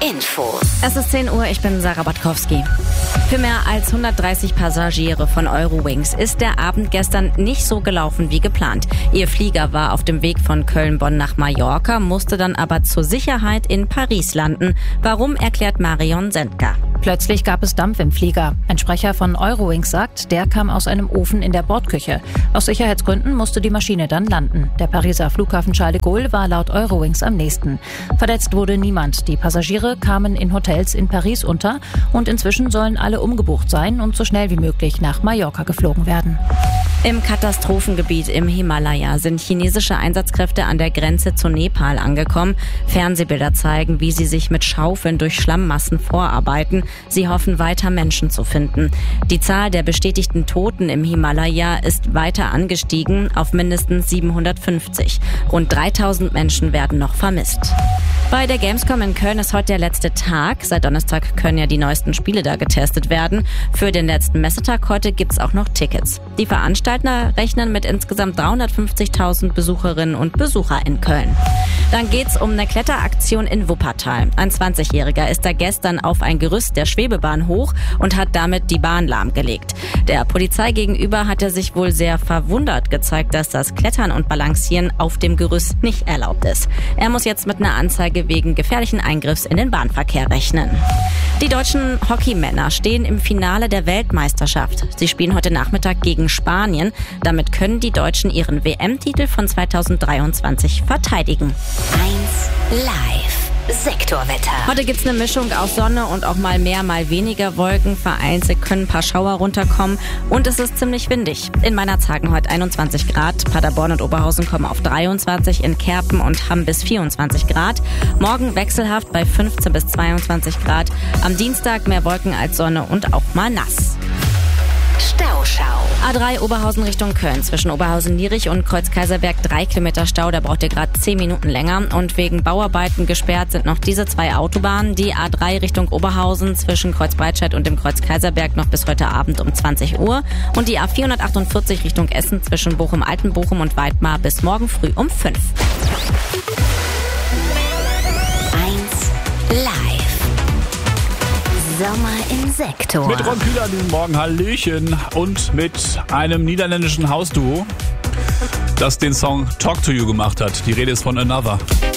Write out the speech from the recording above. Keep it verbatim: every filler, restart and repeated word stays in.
Info. Es ist zehn Uhr, ich bin Sarah Botkowski. Für mehr als hundertdreißig Passagiere von Eurowings ist der Abend gestern nicht so gelaufen wie geplant. Ihr Flieger war auf dem Weg von Köln-Bonn nach Mallorca, musste dann aber zur Sicherheit in Paris landen. Warum, erklärt Marion Sendker. Plötzlich gab es Dampf im Flieger. Ein Sprecher von Eurowings sagt, der kam aus einem Ofen in der Bordküche. Aus Sicherheitsgründen musste die Maschine dann landen. Der Pariser Flughafen Charles de Gaulle war laut Eurowings am nächsten. Verletzt wurde niemand. Die Passagiere kamen in Hotels in Paris unter und inzwischen sollen alle umgebucht sein und so schnell wie möglich nach Mallorca geflogen werden. Im Katastrophengebiet im Himalaya sind chinesische Einsatzkräfte an der Grenze zu Nepal angekommen. Fernsehbilder zeigen, wie sie sich mit Schaufeln durch Schlammmassen vorarbeiten. Sie hoffen, weiter Menschen zu finden. Die Zahl der bestätigten Toten im Himalaya ist weiter angestiegen auf mindestens siebenhundertfünfzig. Rund dreitausend Menschen werden noch vermisst. Bei der Gamescom in Köln ist heute der letzte Tag. Seit Donnerstag können ja die neuesten Spiele da getestet werden. Für den letzten Messetag heute gibt's auch noch Tickets. Die Veranstalter rechnen mit insgesamt dreihundertfünfzigtausend Besucherinnen und Besucher in Köln. Dann geht's um eine Kletteraktion in Wuppertal. Ein zwanzigjähriger ist da gestern auf ein Gerüst der Schwebebahn hoch und hat damit die Bahn lahmgelegt. Der Polizei gegenüber hat er sich wohl sehr verwundert gezeigt, dass das Klettern und Balancieren auf dem Gerüst nicht erlaubt ist. Er muss jetzt mit einer Anzeige wegen gefährlichen Eingriffs in den Bahnverkehr rechnen. Die deutschen Hockeymänner stehen im Finale der Weltmeisterschaft. Sie spielen heute Nachmittag gegen Spanien. Damit können die Deutschen ihren W M-Titel von zweitausenddreiundzwanzig verteidigen. eins Live. Sektorwetter. Heute gibt's eine Mischung aus Sonne und auch mal mehr, mal weniger Wolken. Vereinzelt können ein paar Schauer runterkommen und es ist ziemlich windig. In Meinerzhagen heute einundzwanzig Grad, Paderborn und Oberhausen kommen auf dreiundzwanzig, in Kerpen und Hamm bis vierundzwanzig Grad. Morgen wechselhaft bei fünfzehn bis zweiundzwanzig Grad. Am Dienstag mehr Wolken als Sonne und auch mal nass. Stauschau. A drei Oberhausen Richtung Köln. Zwischen Oberhausen-Lierich und Kreuz-Kaiserberg drei Kilometer Stau. Da braucht ihr gerade zehn Minuten länger. Und wegen Bauarbeiten gesperrt sind noch diese zwei Autobahnen. Die A drei Richtung Oberhausen zwischen Kreuz-Breitscheid und dem Kreuz-Kaiserberg noch bis heute Abend um zwanzig Uhr. Und die A vierhundertachtundvierzig Richtung Essen zwischen Bochum-Altenbochum und Weidmar bis morgen früh um fünf. eins Live. Sommer im Sektor. Mit Ron Kühler diesen Morgen, Hallöchen. Und mit einem niederländischen Hausduo, das den Song Talk to You gemacht hat. Die Rede ist von Another.